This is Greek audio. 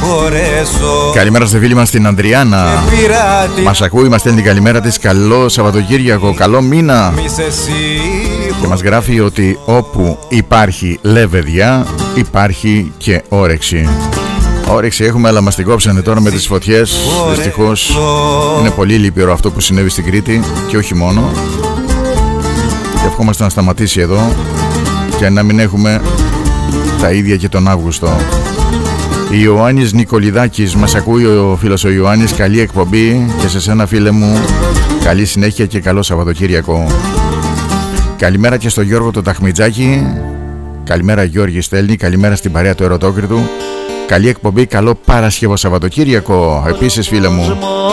Καλημέρα στη φίλη μας την Ανδριάνα. Μας ακούει, μας στέλνει καλημέρα της. Καλό Σαββατοκύριακο, καλό μήνα. Και μας γράφει ότι όπου υπάρχει λεβεδιά υπάρχει και όρεξη. Όρεξη έχουμε, αλλά μας την κόψανε τώρα με τις φωτιές. Δυστυχώς είναι πολύ λυπηρό αυτό που συνέβη στην Κρήτη και όχι μόνο. Και ευχόμαστε να σταματήσει εδώ και να μην έχουμε τα ίδια και τον Αύγουστο. Ιωάννης Νικολιδάκης, μας ακούει ο φίλος ο Ιωάννης. Καλή εκπομπή και σε σένα φίλε μου καλή συνέχεια και καλό Σαββατοκύριακο. Καλημέρα και στο Γιώργο το Ταχμιτζάκη. Καλημέρα Γιώργη στέλνει. Καλημέρα στην παρέα του Ερωτόκριτου. Καλή εκπομπή, καλό Παρασκευό Σαββατοκύριακο επίσης φίλε μου.